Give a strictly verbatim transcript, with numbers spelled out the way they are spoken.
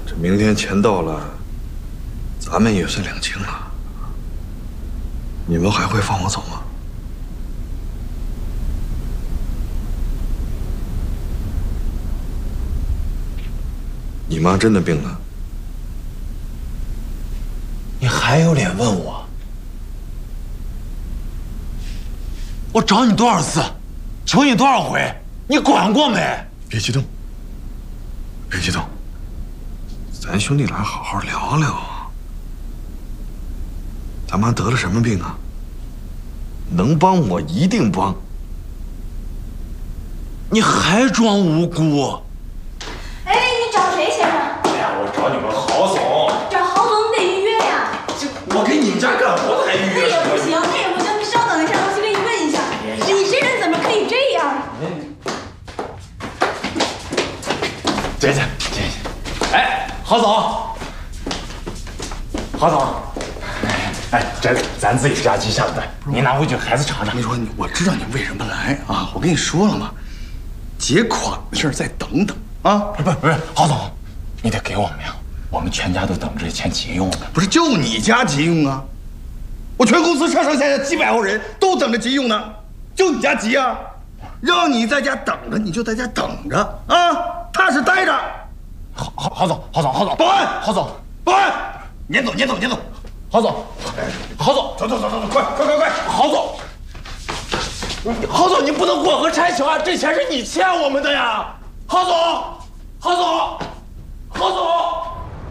这明天钱到了，咱们也算两清了。你们还会放我走吗？你妈真的病了？ 你还有脸问我？我找你多少次，求你多少回，你管过没？ 别激动，别激动，咱兄弟俩好好聊聊。咱妈得了什么病啊？能帮我一定帮。 你还装无辜？ 哎，你找谁，先生？ 哎呀，我找你们郝总。 找郝总你得预约呀。 这我给你们家干活的还预约？ 那也不行，那也不行，你稍等一下，我去给你问一下。你这人怎么可以这样？ 姐姐，姐姐，哎，郝总，郝总，哎，这咱自己家鸡下的蛋，你拿回去孩子尝尝。 你说，我知道你为什么来啊？我跟你说了嘛，结款的事儿再等等啊！ 不是不是，郝总，你得给我们呀，我们全家都等着这钱急用呢。 不是就你家急用啊？我全公司上上下下几百号人都等着急用呢，就你家急啊？让你在家等着，你就在家等着啊，踏实待着。 郝郝郝总，郝总，郝总， 保安， 郝总， 保安，撵走，撵走，撵走。 郝总，郝总， 走走走走走，快快快快！ 郝总，郝总，你不能过河拆桥啊！这钱是你欠我们的呀，郝总，郝总，郝总。